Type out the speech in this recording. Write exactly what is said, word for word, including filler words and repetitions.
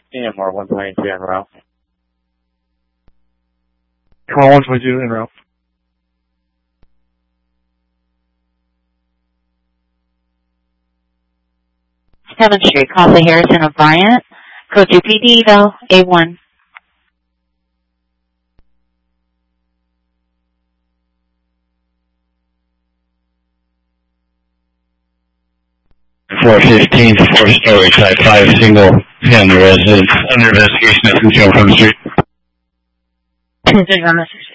E M R one twenty-two en route. Call one twenty-two en route. seventh Street, Coffee Harrison of Bryant. Code two P D, though, A one. four fifteen, four-story, type five, single-family residence, under investigation at Control from the street. Take on message.